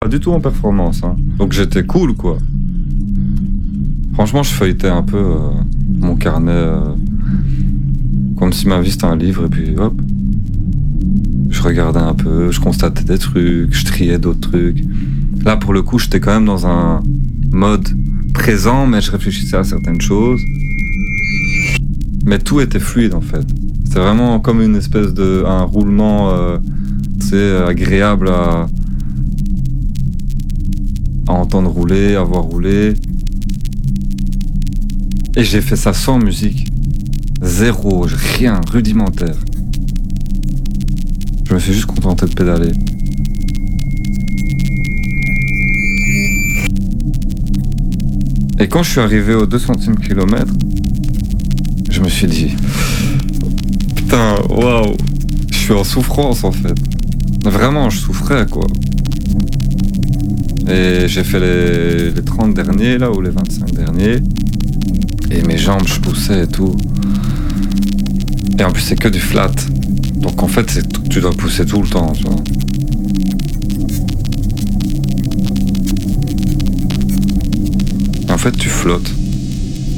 du tout en performance. Hein. Donc j'étais cool, quoi. Franchement, je feuilletais un peu mon carnet comme si ma vie c'était un livre et puis hop. Je regardais un peu, je constatais des trucs, je triais d'autres trucs. Là, pour le coup, j'étais quand même dans un mode présent, mais je réfléchissais à certaines choses. Mais tout était fluide, en fait. C'était vraiment comme une espèce de... un roulement, agréable à entendre rouler, à voir rouler. Et j'ai fait ça sans musique. Zéro, rien, rudimentaire. Je me suis juste contenté de pédaler. Et quand je suis arrivé aux 2 centimes kilomètre, je me suis dit... Putain, waouh, je suis en souffrance en fait. Vraiment, je souffrais quoi. Et j'ai fait les 30 derniers là, ou les 25 derniers. Et mes jambes, je poussais et tout. Et en plus, c'est que du flat. Donc en fait, tu dois pousser tout le temps, tu vois. Et en fait, tu flottes.